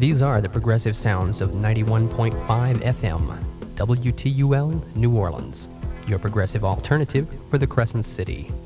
These are the progressive sounds of 91.5 FM, WTUL, New Orleans, your progressive alternative for the Crescent City.